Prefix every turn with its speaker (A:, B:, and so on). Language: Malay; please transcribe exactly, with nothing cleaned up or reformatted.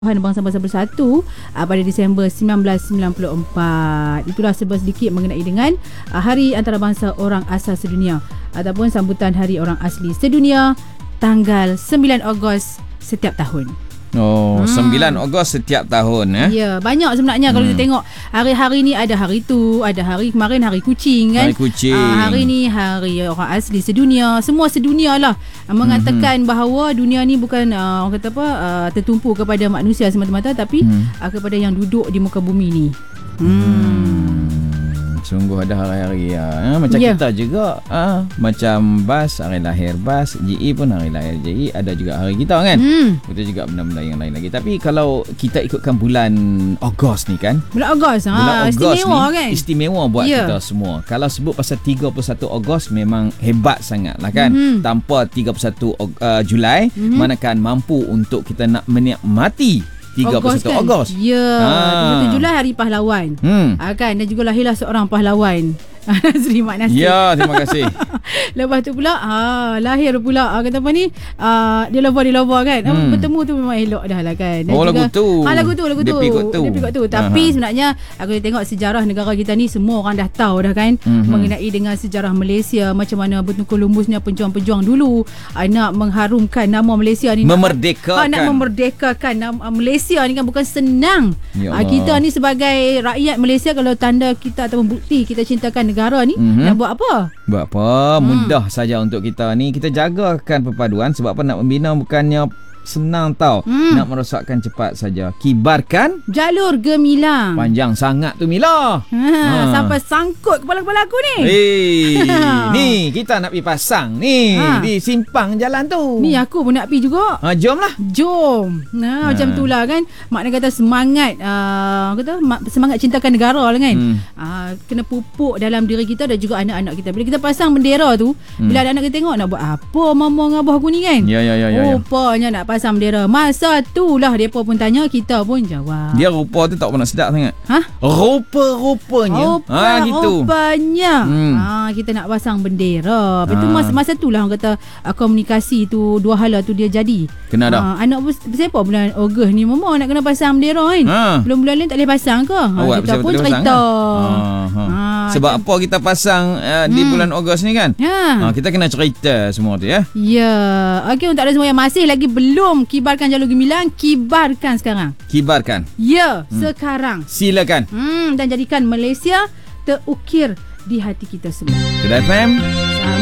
A: Bangsa-Bangsa Bersatu uh, pada Disember sembilan belas sembilan puluh empat. Itulah sebuah sedikit mengenai dengan uh, Hari Antarabangsa Orang Asal Sedunia ataupun sambutan Hari Orang Asli Sedunia tanggal sembilan Ogos setiap tahun.
B: Oh, hmm. sembilan Ogos setiap tahun eh.
A: Ya, banyak sebenarnya hmm. kalau kita tengok hari-hari ni ada hari tu, ada hari kemarin hari kucing kan.
B: Hari kucing.
A: Uh, hari ni hari orang asli sedunia, semua sedunia lah. Uh, mengatakan hmm. bahawa dunia ni bukan uh, orang kata apa uh, tertumpu kepada manusia semata-mata tapi hmm. uh, kepada yang duduk di muka bumi ni. Hmm.
B: hmm. Sungguh ada hari-hari ya. Ha, macam yeah. kita juga ha, macam Bas, hari lahir Bas, J E pun hari lahir J E, ada juga hari kita kan. Hmm. Itu juga benda-benda yang lain lagi. Tapi kalau kita ikutkan bulan Ogos ni kan.
A: Bulan Ogos ha,
B: bulan Ogos
A: istimewa
B: ni,
A: kan.
B: Istimewa buat yeah. kita semua. Kalau sebut pasal tiga puluh satu Ogos memang hebat sangat lah kan. Mm-hmm. Tanpa tiga puluh satu uh, Julai mm-hmm. manakan mampu untuk kita nak menikmati tiga puluh satu Ogos. Kan?
A: Ya, ha. tiga puluh satu Julai Hari Pahlawan. Hmm. Ha, kan? Dan juga lahirlah seorang pahlawan. Seri Mak Nasir.
B: Ya, terima kasih.
A: Lepas tu pula ha, lahir pula ha, kata apa ni uh, dia lover dia lover kan. Hmm. Bertemu tu memang elok dah lah kan. Dan
B: oh
A: juga,
B: lagu tu.
A: Ha, lagu tu lagu
B: dia
A: tu.
B: Pikut tu.
A: Dia pikut tu. Tapi Aha. sebenarnya aku tengok sejarah negara kita ni semua orang dah tahu dah kan mm-hmm. mengenai dengan sejarah Malaysia, macam mana Benteng Columbusnya pejuang-pejuang dulu uh, nak mengharumkan nama Malaysia ni,
B: memerdekakan.
A: Nak, uh, nak memerdekakan nama Malaysia ni kan bukan senang. Ya uh, kita ni sebagai rakyat Malaysia, kalau tanda kita ataupun bukti kita cintakan negara ni, mm-hmm. nak buat apa?
B: Buat apa? Hmm. Mudah saja untuk kita ni. Kita jagakan perpaduan. Sebab apa? Nak membina bukannya senang tau. Hmm. Nak merosakkan cepat saja. Kibarkan
A: jalur gemilang.
B: Panjang sangat tu Mila.
A: Ha, ha. Sampai sangkut kepala-kepala aku ni.
B: Hey, ni kita nak pergi pasang ni ha. di simpang jalan tu.
A: Ni aku pun nak pergi juga.
B: Ha, jom lah.
A: Jom. Nah, ha. macam tu lah kan. Maknanya kata semangat uh, kata semangat cintakan negara lah kan. Hmm. Uh, kena pupuk dalam diri kita dan juga anak-anak kita. Bila kita pasang bendera tu, hmm. bila anak-anak kita tengok nak buat apa mama dengan abah aku ni kan.
B: Ya ya ya ya.
A: Rupanya nak pasang bendera. Masa tu lah mereka pun tanya, kita pun jawab.
B: Dia rupa tu tak pernah sedap sangat.
A: Ha?
B: Rupa-rupanya.
A: Rupa, ha, gitu. Rupanya.
B: Hmm.
A: Ha, kita nak pasang bendera. Lepas tu ha. masa, masa tu lah orang kata uh, komunikasi tu, dua hala tu dia jadi.
B: Kena dah.
A: Ha, anak siapa bulan Ogos ni mama nak kena pasang bendera kan. Ha. Belum-bulan lain tak boleh pasang ke? Ha,
B: awak
A: kita pun cerita.
B: Ha, ha. Ha, sebab apa kita pasang uh, di hmm. bulan Ogos ni kan? Ha. Ha, kita kena cerita semua tu ya.
A: Ya. Okey, untuk ada semua yang masih lagi belum kibarkan jalur gemilang, kibarkan sekarang.
B: Kibarkan.
A: Ya, hmm. sekarang.
B: Silakan.
A: Hmm, dan jadikan Malaysia terukir di hati kita semua.
B: Kedai F M.